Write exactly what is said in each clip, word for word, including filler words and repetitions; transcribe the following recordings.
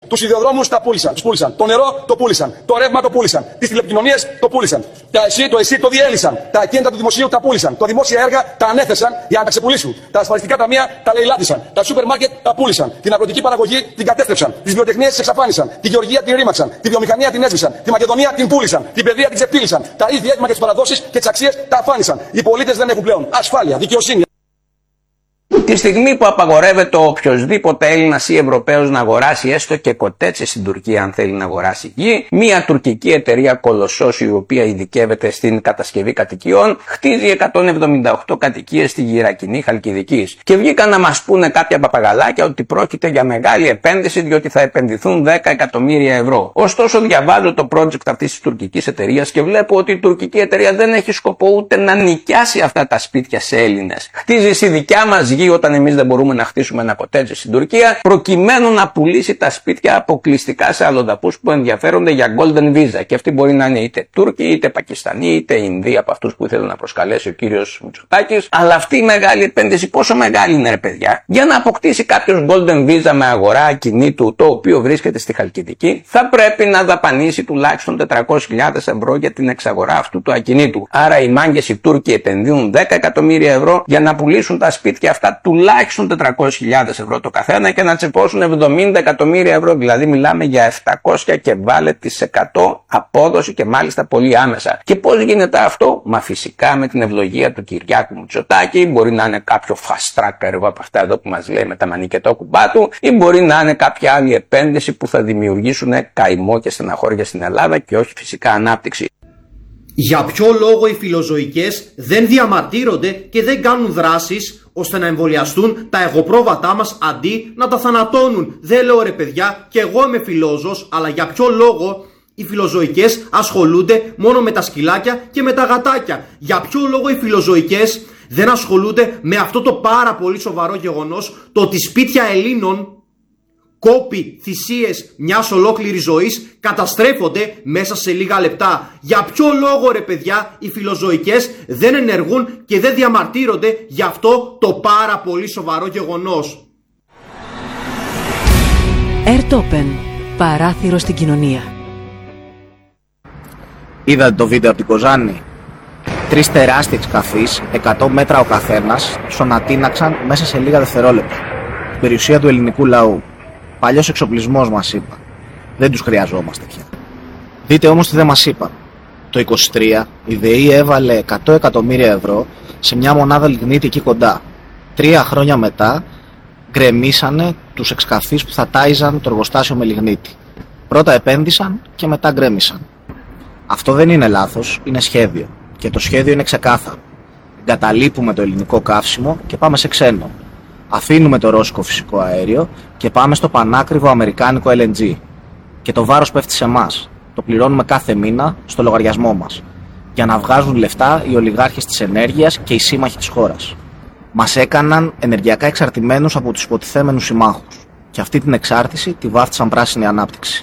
Τους σιδηροδρόμους τα πούλησαν, τους πούλησαν. Το νερό το πούλησαν. Το ρεύμα το πούλησαν. Τις τηλεπικοινωνίες το πούλησαν. Τα ΕΣΥ, το ΕΣΥ το διέλυσαν. Τα ακίνητα του δημοσίου τα πούλησαν. Τα δημόσια έργα τα ανέθεσαν για να τα ξεπουλήσουν. Τα ασφαλιστικά ταμεία τα λαιλάτισαν. Τα σούπερ μάρκετ τα πούλησαν. Την αγροτική παραγωγή την κατέστρεψαν. Τις βιοτεχνίες τις εξαφάνισαν. Τη γεωργία την ρήμαξαν. Τη βιομηχανία την έσβησαν. Τη Μακεδονία την πούλησαν. Την παιδεία την ξεπίλησαν. Τα ίδια έθιμα και τις παραδόσεις και τις αξίες τα αφάνισαν. Οι πολίτες δεν έχουν πλέον ασφάλεια, δικαιοσύνη. Τη στιγμή που απαγορεύεται ο οποιοσδήποτε Έλληνας ή Ευρωπαίος να αγοράσει έστω και κοτέτσες στην Τουρκία, αν θέλει να αγοράσει γη, μια τουρκική εταιρεία κολοσσός, η οποία ειδικεύεται στην κατασκευή κατοικιών, χτίζει εκατόν εβδομήντα οκτώ κατοικίες στη Γυρακινή Χαλκιδικής. Και βγήκαν να μας πούνε κάποια παπαγαλάκια ότι πρόκειται για μεγάλη επένδυση, διότι θα επενδυθούν δέκα εκατομμύρια ευρώ. Ωστόσο, διαβάζω το project αυτής της τουρκικής εταιρείας και βλέπω ότι η τουρκική εταιρεία δεν έχει σκοπό ούτε να νοικιάσει αυτά τα σπίτια σε Έλληνες. Χτίζει στη δικιά μας γη, όταν εμείς δεν μπορούμε να χτίσουμε ένα κοτέτζι στην Τουρκία, προκειμένου να πουλήσει τα σπίτια αποκλειστικά σε αλλοδαπούς που ενδιαφέρονται για Golden Visa. Και αυτοί μπορεί να είναι είτε Τούρκοι, είτε Πακιστανοί, είτε Ινδοί, από αυτούς που ήθελε να προσκαλέσει ο κύριος Μητσοτάκης. Αλλά αυτή η μεγάλη επένδυση, πόσο μεγάλη είναι, ρε παιδιά, για να αποκτήσει κάποιος Golden Visa με αγορά ακινήτου, το οποίο βρίσκεται στη Χαλκιδική, θα πρέπει να δαπανίσει τουλάχιστον τετρακόσιες χιλιάδες ευρώ για την εξαγορά αυτού του ακινήτου. Άρα οι μάγκες οι Τούρκοι επενδύουν δέκα εκατομμύρια ευρώ για να πουλήσουν τα σπίτια αυτά τουλάχιστον τετρακόσιες χιλιάδες ευρώ το καθένα και να τσεπώσουν εβδομήντα εκατομμύρια ευρώ. Δηλαδή μιλάμε για επτακόσια και βάλε τις εκατό απόδοση, και μάλιστα πολύ άμεσα. Και πώς γίνεται αυτό? Μα φυσικά με την ευλογία του Κυριάκου Μητσοτάκη. Μπορεί να είναι κάποιο fast track έργο από αυτά εδώ που μας λέει με τα μανικετό κουμπά του, ή μπορεί να είναι κάποια άλλη επένδυση που θα δημιουργήσουν καημό και στεναχώρια στην Ελλάδα και όχι φυσικά ανάπτυξη. Για ποιο λόγο οι φιλοζωικές δεν διαμαρτύρονται και δεν κάνουν δράσεις ώστε να εμβολιαστούν τα εγωπρόβατά μας αντί να τα θανατώνουν? Δεν λέω, ρε παιδιά, και εγώ είμαι φιλόζωος, αλλά για ποιο λόγο οι φιλοζωικές ασχολούνται μόνο με τα σκυλάκια και με τα γατάκια? Για ποιο λόγο οι φιλοζωικές δεν ασχολούνται με αυτό το πάρα πολύ σοβαρό γεγονός, το ότι σπίτια Ελλήνων, κόποι, θυσίες μιας ολόκληρης ζωής καταστρέφονται μέσα σε λίγα λεπτά? Για ποιο λόγο, ρε παιδιά, οι φιλοζωικές δεν ενεργούν και δεν διαμαρτύρονται για αυτό το πάρα πολύ σοβαρό γεγονός? Airtopen. Παράθυρο στην κοινωνία. Είδατε το βίντεο από την Κοζάνη? Τρεις τεράστιοι εξκαφείς, εκατό μέτρα ο καθένας, σωνατίναξαν μέσα σε λίγα δευτερόλεπτα. Την περιουσία του ελληνικού λαού. Παλιός εξοπλισμός μας είπα. Δεν τους χρειαζόμαστε πια. Δείτε όμως τι δεν μας είπαν. Το είκοσι τρία η ΔΕΗ έβαλε εκατό εκατομμύρια ευρώ σε μια μονάδα λιγνίτη εκεί κοντά. Τρία χρόνια μετά γκρεμίσανε τους εξκαφείς που θα τάιζαν το εργοστάσιο με λιγνίτη. Πρώτα επένδυσαν και μετά γκρέμισαν. Αυτό δεν είναι λάθος, είναι σχέδιο. Και το σχέδιο είναι ξεκάθαρο. Εγκαταλείπουμε το ελληνικό καύσιμο και πάμε σε ξένο. Αφήνουμε το ρώσικο φυσικό αέριο και πάμε στο πανάκριβο αμερικάνικο ελ εν τζι. Και το βάρος πέφτει σε εμάς. Το πληρώνουμε κάθε μήνα στο λογαριασμό μας. Για να βγάζουν λεφτά οι ολιγάρχες της ενέργειας και οι σύμμαχοι της χώρας. Μας έκαναν ενεργειακά εξαρτημένους από τους υποτιθέμενους συμμάχους. Και αυτή την εξάρτηση τη βάφτισαν πράσινη ανάπτυξη.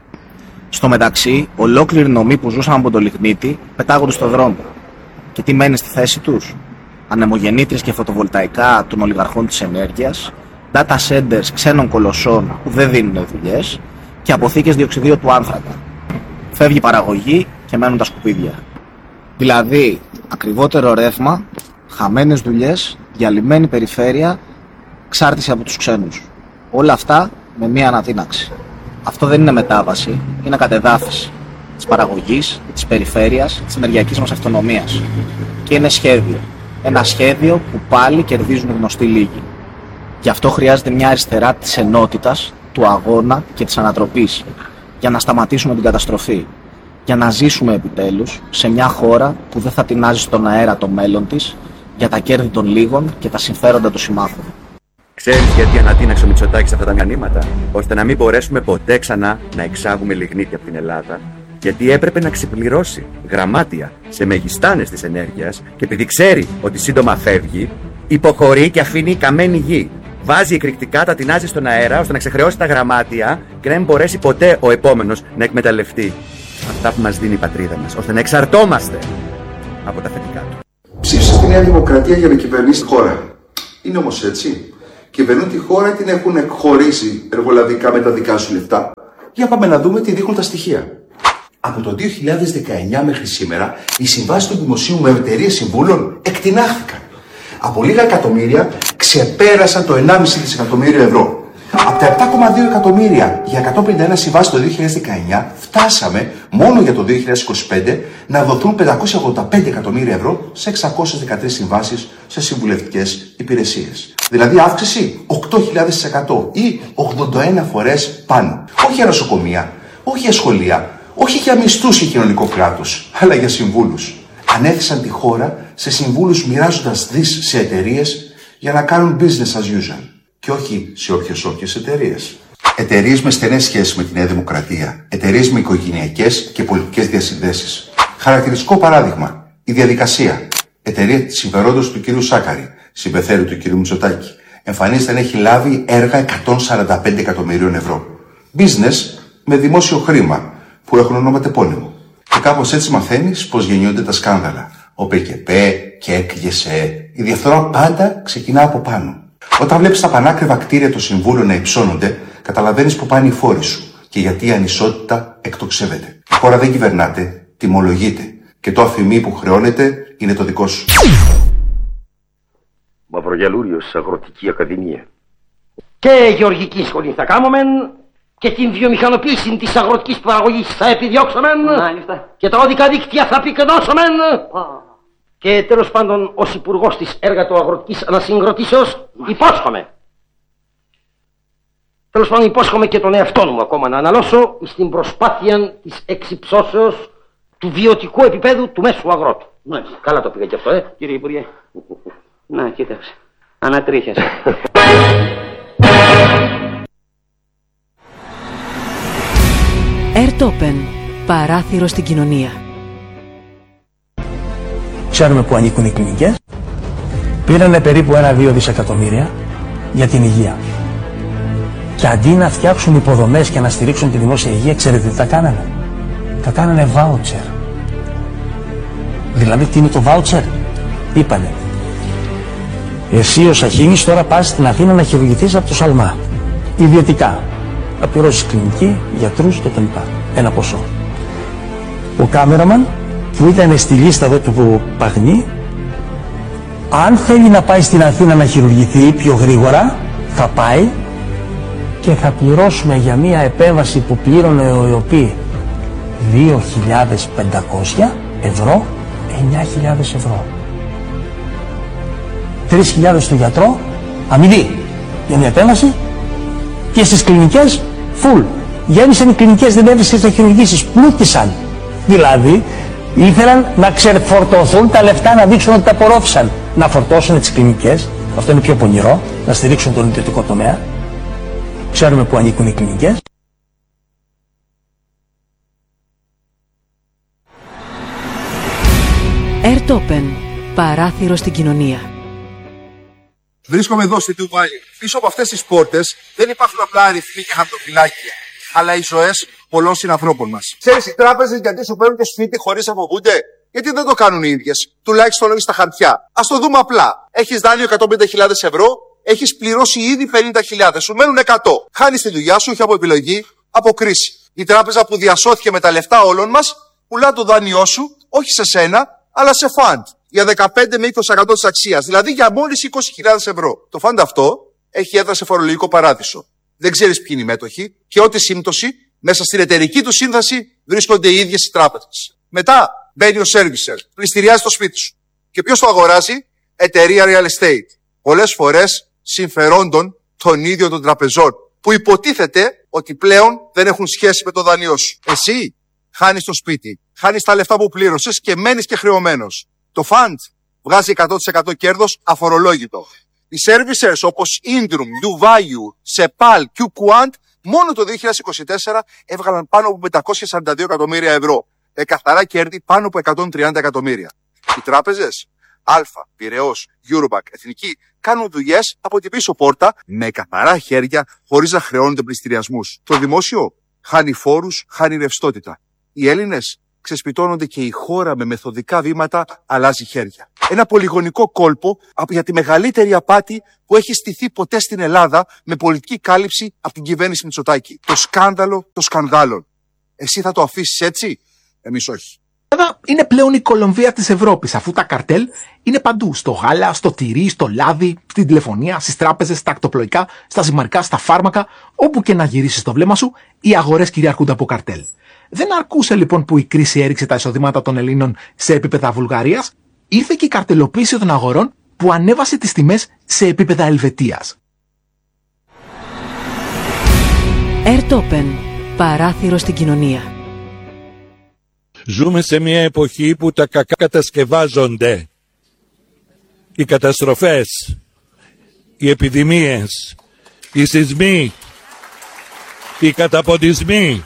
Στο μεταξύ, ολόκληροι νομοί που ζούσαν από το λιγνίτη πετάγονται στο δρόμο. Και τι μένει στη θέση τους? Ανεμογεννήτριες και φωτοβολταϊκά των ολιγαρχών της ενέργειας, data centers ξένων κολοσσών που δεν δίνουν δουλειές και αποθήκες διοξιδίου του άνθρακα. Φεύγει η παραγωγή και μένουν τα σκουπίδια. Δηλαδή, ακριβότερο ρεύμα, χαμένες δουλειές, διαλυμένη περιφέρεια, εξάρτηση από τους ξένους. Όλα αυτά με μία αναδύναξη. Αυτό δεν είναι μετάβαση, είναι κατεδάφιση της παραγωγής, της περιφέρειας, της ενεργειακής μας αυτονομίας. Και είναι σχέδιο. Ένα σχέδιο που πάλι κερδίζουν οι γνωστοί λίγοι. Γι' αυτό χρειάζεται μια αριστερά της ενότητας, του αγώνα και της ανατροπής. Για να σταματήσουμε την καταστροφή. Για να ζήσουμε επιτέλους σε μια χώρα που δεν θα τεινάζει στον αέρα το μέλλον της για τα κέρδη των λίγων και τα συμφέροντα των συμμάχων. Ξέρεις γιατί ανατείναξε ο Μητσοτάκης αυτά τα μηνύματα? Ώστε να μην μπορέσουμε ποτέ ξανά να εξάγουμε λιγνίτη από την Ελλάδα. Γιατί έπρεπε να ξεπληρώσει γραμμάτια σε μεγιστάνες της ενέργειας και επειδή ξέρει ότι σύντομα φεύγει, υποχωρεί και αφήνει καμένη γη. Βάζει εκρηκτικά, τα τεινάζει στον αέρα ώστε να ξεχρεώσει τα γραμμάτια και να μην μπορέσει ποτέ ο επόμενος να εκμεταλλευτεί αυτά που μας δίνει η πατρίδα μας, ώστε να εξαρτώμαστε από τα θετικά του. Ψήφισε στη Νέα Δημοκρατία για να κυβερνήσει τη χώρα. Είναι όμως έτσι? κυβερνούν τη χώρα ή την έχουν χωρίσει εργολαβικά με τα δικά σου λεφτά? Για πάμε να δούμε τι δείχνουν τα στοιχεία. Από το δύο χιλιάδες δεκαεννιά μέχρι σήμερα, οι συμβάσεις του δημοσίου με εταιρείες συμβούλων εκτινάχθηκαν. Από λίγα εκατομμύρια ξεπέρασαν το ενάμιση δισεκατομμύριο ευρώ. Από τα επτά κόμμα δύο εκατομμύρια για εκατόν πενήντα ένα συμβάσεις το δύο χιλιάδες δεκαεννιά, φτάσαμε μόνο για το δύο χιλιάδες είκοσι πέντε να δοθούν πεντακόσια ογδόντα πέντε εκατομμύρια ευρώ σε εξακόσιες δεκατρείς συμβάσεις σε συμβουλευτικές υπηρεσίες. Δηλαδή αύξηση οκτώ χιλιάδες τοις εκατό ή ογδόντα ένα φορές πάνω. Όχι για νοσοκομεία, όχι για σχολεία, όχι για μισθούς ή κοινωνικό κράτος, αλλά για συμβούλους. Ανέθεσαν τη χώρα σε συμβούλους μοιράζοντας δις σε εταιρείες για να κάνουν business as usual. Και όχι σε όποιες όποιες εταιρείες. Εταιρείες με στενές σχέσεις με τη Νέα Δημοκρατία. Εταιρείες με οικογενειακές και πολιτικές διασυνδέσεις. Χαρακτηριστικό παράδειγμα. Η διαδικασία. Εταιρεία συμφερόντος του κ. Σάκαρη, συμπεθέρου του κ. Μητσοτάκη, εμφανίζεται να έχει λάβει έργα εκατόν σαράντα πέντε εκατομμυρίων ευρώ. Business με δημόσιο χρήμα που έχουν ονοματεπώνυμο. Και κάπως έτσι μαθαίνεις πώς γεννιούνται τα σκάνδαλα. Ο ΠΚΠ, ΚΕΚ, ΓΕΣΕ. Η διαφθορά πάντα ξεκινά από πάνω. Όταν βλέπεις τα πανάκριβα κτίρια των συμβούλων να υψώνονται, καταλαβαίνεις που πάνε οι φόροι σου και γιατί η ανισότητα εκτοξεύεται. Η χώρα δεν κυβερνάται, τιμολογείται. Και το αφημί που χρεώνεται είναι το δικό σου. Μαυρογιαλούριος, Αγροτική Ακαδημία. Και γεωργική σχολή θα κάνουμε και την βιομηχανοποίηση της αγροτικής παραγωγής θα επιδιώξουμε και τα οδικά δίκτυα θα πυκνώσουμε. Και τέλος πάντων, ως υπουργός της εργατοαγροτικής ανασυγκροτήσεως, υπόσχομαι. Τέλος πάντων, υπόσχομαι και τον εαυτό μου ακόμα να αναλώσω στην προσπάθεια της εξυψώσεως του βιωτικού επίπεδου του μέσου αγρότου. Ναι. Καλά το πήγα και αυτό, ε, κύριε Υπουργέ. Να, κοίταξε. Ανατρίχιασε. Ερτόπεν. Παράθυρο στην κοινωνία. Ξέρουμε που ανήκουν οι κλινικές. Πήρανε περίπου ένα-δύο δισεκατομμύρια για την υγεία. Και αντί να φτιάξουν υποδομές και να στηρίξουν τη δημόσια υγεία, ξέρετε τι τα κάνανε? Τα κάνανε βάουτσερ. Δηλαδή τι είναι το βάουτσερ? Είπανε, εσύ ο Σαχίνης τώρα πας στην Αθήνα να χειρουργηθείς από το Σαλμά. Ιδιωτικά. Θα πληρώσεις κλινική, γιατρούς κτλ. Ένα ποσό. Ο κάμεραμαν που ήταν στη λίστα εδώ του Παγνή, αν θέλει να πάει στην Αθήνα να χειρουργηθεί πιο γρήγορα, θα πάει και θα πληρώσουμε για μία επέμβαση που πλήρωνε ο ΕΟΠΗ δύο χιλιάδες πεντακόσια ευρώ, εννιά χιλιάδες ευρώ. τρεις χιλιάδες στο γιατρό, αμοιβή για μια επέμβαση, και στις κλινικές, full. Γέμισαν οι κλινικές, δεν έβρισκες να χειρουργήσεις, πλούτησαν. Δηλαδή, ήθελαν να ξεφορτωθούν τα λεφτά, να δείξουν ότι τα απορρόφησαν. Να φορτώσουν τις κλινικές, αυτό είναι πιο πονηρό, να στηρίξουν τον ιδιωτικό τομέα. Ξέρουμε που ανήκουν οι κλινικές. Ερτόπεν. Παράθυρο στην κοινωνία. Βρίσκομαι εδώ στη Ντουμπάι. Πίσω από αυτές τις πόρτες δεν υπάρχουν απλά αριθμοί και χαρτοφυλάκια, αλλά οι ζωές πολλών συνανθρώπων μας. Ξέρεις, οι τράπεζες γιατί σου παίρνουν και σπίτι χωρίς να φοβούνται? Γιατί δεν το κάνουν οι ίδιες, τουλάχιστον όχι στα χαρτιά. Ας το δούμε απλά. Έχεις δάνειο εκατόν πενήντα χιλιάδες ευρώ, έχεις πληρώσει ήδη πενήντα χιλιάδες, σου μένουν εκατό. Χάνεις τη δουλειά σου, όχι από επιλογή, από κρίση. Η τράπεζα που διασώθηκε με τα λεφτά όλων μας, πουλά το δάνειό σου, όχι σε σένα, αλλά σε φαντ. Για δεκαπέντε με είκοσι τοις εκατό της αξίας, δηλαδή για μόλις είκοσι χιλιάδες ευρώ. Το φαντ αυτό έχει έδρα σε φορολογικό παράδεισο. Δεν ξέρεις ποιοι είναι οι μέτοχοι και ό,τι σύμπτωση μέσα στην εταιρική του σύνθεση βρίσκονται οι ίδιες οι τράπεζες. Μετά μπαίνει ο servicer, πληστηριάζει το σπίτι σου. Και ποιος το αγοράζει? Εταιρεία real estate. Πολλές φορές συμφερόντων των ίδιων των τραπεζών, που υποτίθεται ότι πλέον δεν έχουν σχέση με το δάνειό σου. Εσύ χάνεις το σπίτι, χάνεις τα λεφτά που πλήρωσες και μένεις και χρεωμένος. Το fund βγάζει εκατό τοις εκατό κέρδος αφορολόγητο. Οι servicers όπως Indrum, DoValue, Sepal, QQuant μόνο το δύο χιλιάδες είκοσι τέσσερα έβγαλαν πάνω από πεντακόσια σαράντα δύο εκατομμύρια ευρώ. Με καθαρά κέρδη πάνω από εκατόν τριάντα εκατομμύρια. Οι τράπεζες Αλφα, Πειραιώς, Eurobank, Εθνική κάνουν δουλειές από την πίσω πόρτα με καθαρά χέρια χωρίς να χρεώνονται πληστηριασμούς. Το δημόσιο χάνει φόρους, χάνει ρευστότητα. Οι Έλληνες ξεσπιτώνονται και η χώρα με μεθοδικά βήματα αλλάζει χέρια. Ένα πολυγωνικό κόλπο για τη μεγαλύτερη απάτη που έχει στηθεί ποτέ στην Ελλάδα με πολιτική κάλυψη από την κυβέρνηση Μητσοτάκη. Το σκάνδαλο των σκανδάλων. Εσύ θα το αφήσεις έτσι? Εμείς όχι. Είναι πλέον η Κολομβία της Ευρώπης, αφού τα καρτέλ είναι παντού. Στο γάλα, στο τυρί, στο λάδι, στην τηλεφωνία, στις τράπεζες, στα ακτοπλοϊκά, στα ζυμαρικά, στα φάρμακα. Όπου και να γυρίσεις το βλέμμα σου, οι αγορές κυριαρχούνται από καρτέλ. Δεν αρκούσε λοιπόν που η κρίση έριξε τα εισοδήματα των Ελλήνων σε επίπεδα Βουλγαρίας, ήρθε και η καρτελοποίηση των αγορών που ανέβασε τις τιμές σε επίπεδα Ελβετίας. Ερτόπεν. Παράθυρο στην κοινωνία. Ζούμε σε μια εποχή που τα κακά κατασκευάζονται. Οι καταστροφές, οι επιδημίες, οι σεισμοί, οι καταποντισμοί.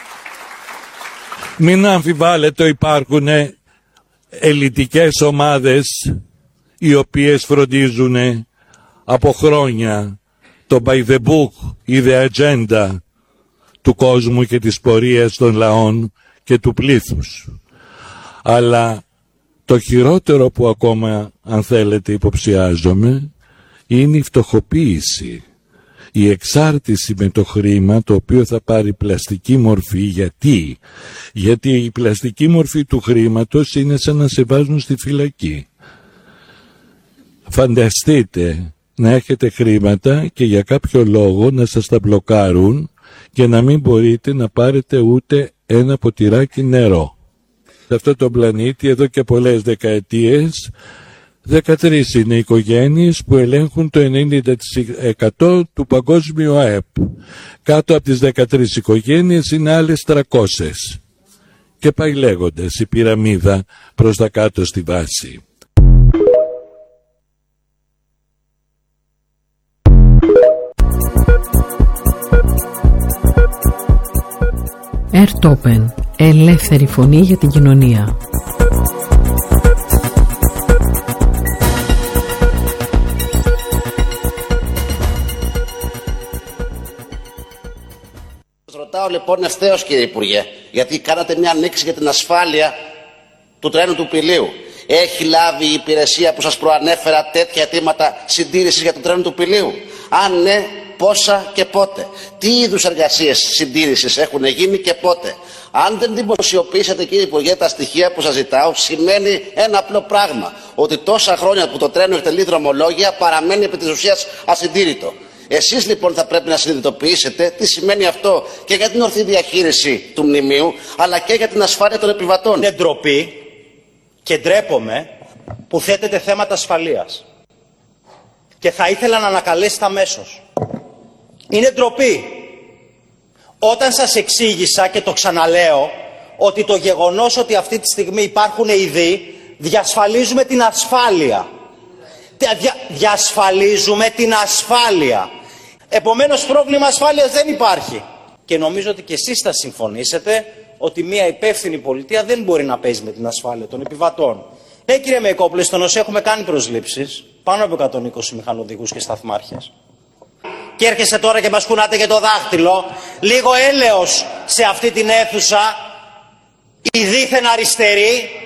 Μην αμφιβάλλετε, υπάρχουν ελιτικές ομάδες οι οποίες φροντίζουν από χρόνια το by the book ή the agenda του κόσμου και της πορείας των λαών και του πλήθους. Αλλά το χειρότερο που ακόμα, αν θέλετε, υποψιάζομαι, είναι η φτωχοποίηση, η εξάρτηση με το χρήμα, το οποίο θα πάρει πλαστική μορφή. Γιατί? Γιατί η πλαστική μορφή του χρήματος είναι σαν να σε βάζουν στη φυλακή. Φανταστείτε να έχετε χρήματα και για κάποιο λόγο να σας τα μπλοκάρουν και να μην μπορείτε να πάρετε ούτε ένα ποτηράκι νερό. Σε αυτό το πλανήτη εδώ και πολλές δεκαετίες, δεκατρείς είναι οι οικογένειες που ελέγχουν το ενενήντα τοις εκατό του παγκόσμιου ΑΕΠ. Κάτω από τις δεκατρείς οικογένειες είναι άλλες τριακόσιες. Και πάει λέγοντας η πυραμίδα προς τα κάτω στη βάση. Ερτόπεν. Ελεύθερη φωνή για την κοινωνία. Ρωτάω λοιπόν ευθέως, κύριε Υπουργέ, γιατί κάνατε μια ανοίξη για την ασφάλεια του τρένου του Πηλίου. Έχει λάβει η υπηρεσία που σας προανέφερα τέτοια αιτήματα συντήρησης για το τρένο του Πηλίου? Αν ναι, πόσα και πότε? Τι είδους εργασίες συντήρησης έχουν γίνει και πότε? Αν δεν δημοσιοποιήσετε, κύριε Υπουργέ, τα στοιχεία που σας ζητάω, σημαίνει ένα απλό πράγμα. Ότι τόσα χρόνια που το τρένο εκτελεί δρομολόγια παραμένει επί της ουσίας ασυντήρητο. Εσείς λοιπόν θα πρέπει να συνειδητοποιήσετε τι σημαίνει αυτό και για την ορθή διαχείριση του μνημείου, αλλά και για την ασφάλεια των επιβατών. Είναι ντροπή και ντρέπομαι που θέτετε θέματα ασφαλείας. Και θα ήθελα να ανακαλέσετε αμέσως. Είναι ντροπή. Όταν σας εξήγησα και το ξαναλέω ότι το γεγονός ότι αυτή τη στιγμή υπάρχουν ειδοί, διασφαλίζουμε την ασφάλεια. Δια, διασφαλίζουμε την ασφάλεια. Επομένως πρόβλημα ασφάλειας δεν υπάρχει. Και νομίζω ότι και εσείς θα συμφωνήσετε ότι μια υπεύθυνη πολιτεία δεν μπορεί να παίζει με την ασφάλεια των επιβατών. Ναι, κύριε Μεϊκόπουλε, στον ΟΣΕ έχουμε κάνει προσλήψεις, πάνω από εκατόν είκοσι μηχανοδηγούς και σταθμάρχες. Και έρχεστε τώρα και μας κουνάτε και το δάχτυλο. Λίγο έλεος σε αυτή την αίθουσα, οι δίθεν αριστεροί,